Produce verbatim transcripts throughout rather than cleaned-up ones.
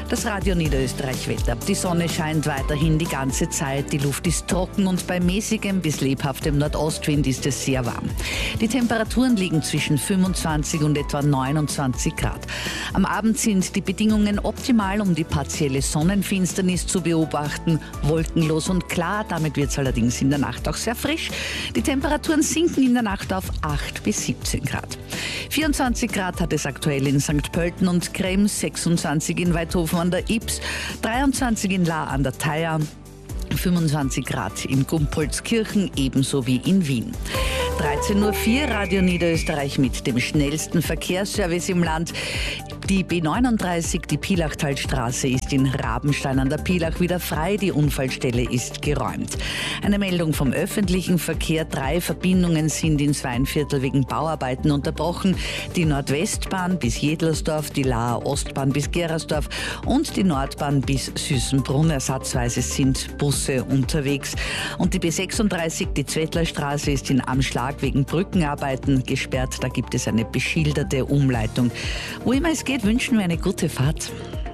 Das Radio Niederösterreich-Wetter. Die Sonne scheint weiterhin die ganze Zeit, die Luft ist trocken und bei mäßigem bis lebhaftem Nordostwind ist es sehr warm. Die Temperaturen liegen zwischen fünfundzwanzig und etwa neunundzwanzig Grad. Am Abend sind die Bedingungen optimal, um die partielle Sonnenfinsternis zu beobachten. Wolkenlos und klar, damit wird es allerdings in der Nacht auch sehr frisch. Die Temperaturen sinken in der Nacht auf acht bis siebzehn Grad. vierundzwanzig Grad hat es aktuell in Sankt Pölten und Krems, sechsundzwanzig in Weidhofen an der Ybbs, dreiundzwanzig in Lahr an der Thaya, fünfundzwanzig Grad in Gumpoldskirchen, ebenso wie in Wien. dreizehn Uhr vier, Radio Niederösterreich mit dem schnellsten Verkehrsservice im Land. Die B neununddreißig, die Pilachtalstraße, ist in Rabenstein an der Pilach wieder frei. Die Unfallstelle ist geräumt. Eine Meldung vom öffentlichen Verkehr. Drei Verbindungen sind ins Weinviertel wegen Bauarbeiten unterbrochen. Die Nordwestbahn bis Jedlersdorf, die Laaer Ostbahn bis Gerersdorf und die Nordbahn bis Süßenbrunn. Ersatzweise sind Busse unterwegs. Und die B sechsunddreißig, die Zwettlerstraße, ist in Amschlag wegen Brückenarbeiten gesperrt. Da gibt es eine beschilderte Umleitung. Wo immer es geht, wünschen wir eine gute Fahrt.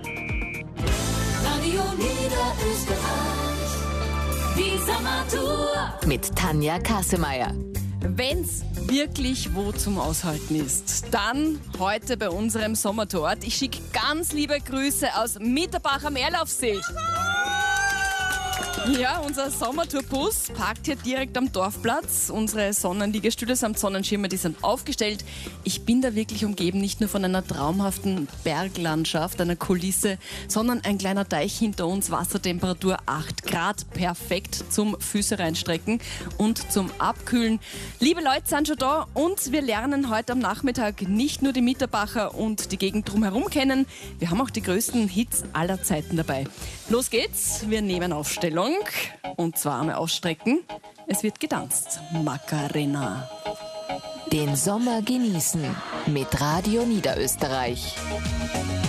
Radio Niederösterreich, die Sommertour mit Tanja Kassemeyer. Wenn's wirklich wo zum Aushalten ist, dann heute bei unserem Sommertour. Ich schicke ganz liebe Grüße aus Mitterbach am Erlaufsee. Ja, unser Sommertourbus parkt hier direkt am Dorfplatz. Unsere Sonnenliegestühle samt Sonnenschirme, die sind aufgestellt. Ich bin da wirklich umgeben, nicht nur von einer traumhaften Berglandschaft, einer Kulisse, sondern ein kleiner Teich hinter uns, Wassertemperatur acht Grad, perfekt zum Füße reinstrecken und zum Abkühlen. Liebe Leute sind schon da und wir lernen heute am Nachmittag nicht nur die Mitterbacher und die Gegend drumherum kennen, wir haben auch die größten Hits aller Zeiten dabei. Los geht's, wir nehmen Aufstellung. Und zwar einmal ausstrecken. Es wird getanzt. Macarena. Den Sommer genießen mit Radio Niederösterreich.